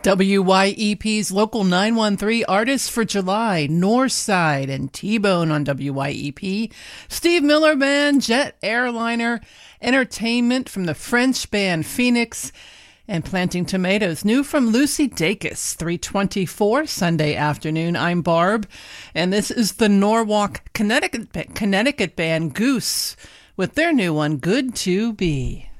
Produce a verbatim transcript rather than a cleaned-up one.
W Y E P's Local nine one three artists for July, Northside and T-Bone on W Y E P, Steve Miller Band, Jet Airliner, Entertainment from the French band Phoenix, and Planting Tomatoes, new from Lucy Dacus, three twenty-four Sunday afternoon. I'm Barb, and this is the Norwalk, Connecticut, Connecticut band Goose with their new one, Good to Be.